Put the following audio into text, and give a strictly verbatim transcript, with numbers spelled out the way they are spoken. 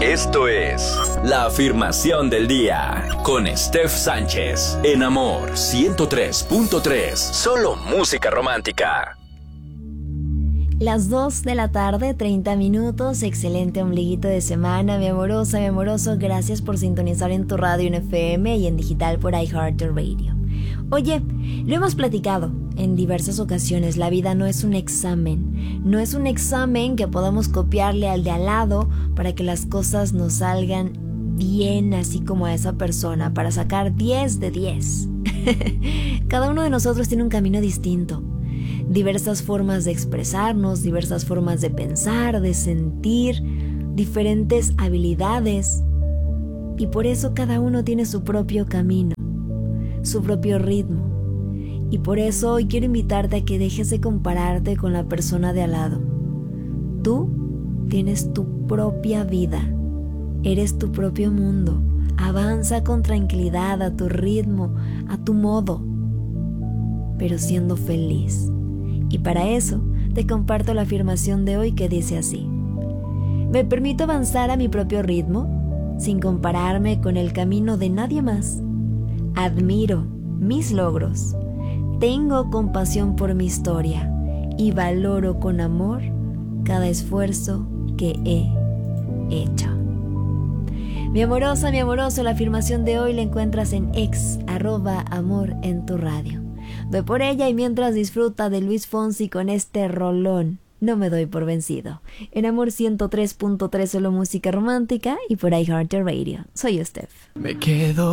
Esto es La Afirmación del Día con Steph Sánchez en Amor ciento tres punto tres. Solo música romántica. Las dos de la tarde, treinta minutos, excelente ombliguito de semana, mi amorosa, mi amoroso, gracias por sintonizar en tu radio en F M y en digital por iHeartRadio. Oye, lo hemos platicado en diversas ocasiones, la vida no es un examen, no es un examen que podamos copiarle al de al lado para que las cosas nos salgan bien así como a esa persona, para sacar diez de diez. Cada uno de nosotros tiene un camino distinto. Diversas formas de expresarnos, diversas formas de pensar, de sentir, diferentes habilidades. Y por eso cada uno tiene su propio camino, su propio ritmo. Y por eso hoy quiero invitarte a que dejes de compararte con la persona de al lado. Tú tienes tu propia vida, eres tu propio mundo. Avanza con tranquilidad, a tu ritmo, a tu modo, pero siendo feliz. Y para eso te comparto la afirmación de hoy que dice así: me permito avanzar a mi propio ritmo, sin compararme con el camino de nadie más. Admiro mis logros, tengo compasión por mi historia y valoro con amor cada esfuerzo que he hecho. Mi amorosa, mi amoroso, la afirmación de hoy la encuentras en ex, arroba amor en tu radio. Ve por ella y mientras disfruta de Luis Fonsi con este rolón, No me doy por vencido. En Amor ciento tres punto tres, solo música romántica y por iHeartRadio. Soy Steph. Me quedo